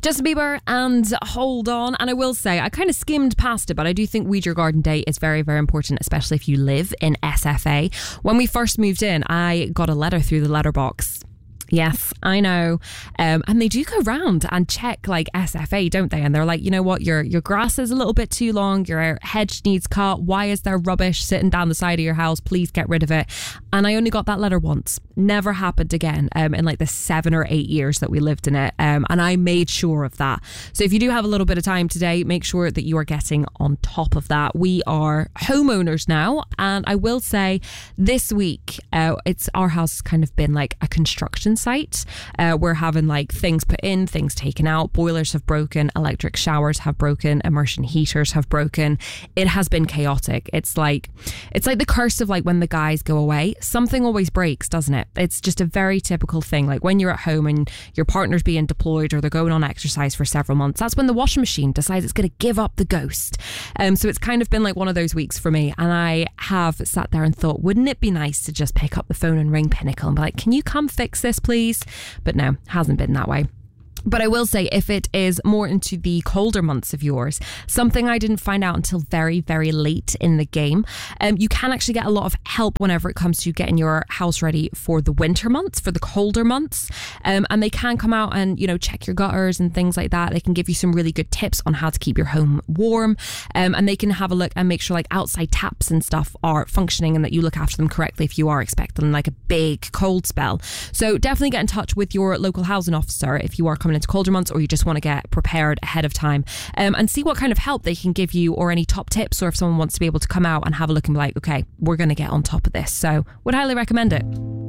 Justin Bieber and Hold On. And I will say, I kind of skimmed past it, but I do think Weed Your Garden Day is very, very important, especially if you live in SFA. When we first moved in, I got a letter through the letterbox. Yes, I know. And they do go round and check like SFA, don't they? And they're like, you know what, your grass is a little bit too long, your hedge needs cut, why is there rubbish sitting down the side of your house, please get rid of it. And I only got that letter once. Never happened again in like the 7 or 8 years that we lived in it. And I made sure of that. So if you do have a little bit of time today, make sure that you are getting on top of that. We are homeowners now, and I will say this week, it's our house has kind of been like a construction site. We're having like things put in, things taken out, boilers have broken, electric showers have broken, immersion heaters have broken. It has been chaotic. It's like the curse of like when the guys go away, something always breaks, doesn't it? It's just a very typical thing. Like when you're at home and your partner's being deployed or they're going on exercise for several months, that's when the washing machine decides it's going to give up the ghost. So it's kind of been like one of those weeks for me, and I have sat there and thought, wouldn't it be nice to just pick up the phone and ring Pinnacle and be like, can you come fix this please? But no, hasn't been that way. But I will say, if it is more into the colder months of yours, something I didn't find out until very, very late in the game, you can actually get a lot of help whenever it comes to getting your house ready for the winter months, for the colder months. And they can come out and, you know, check your gutters and things like that. They can give you some really good tips on how to keep your home warm. And they can have a look and make sure like outside taps and stuff are functioning and that you look after them correctly if you are expecting like a big cold spell. So definitely get in touch with your local housing officer if you are coming into colder months or you just want to get prepared ahead of time, and see what kind of help they can give you or any top tips, or if someone wants to be able to come out and have a look and be like, okay, we're going to get on top of this. So would highly recommend it.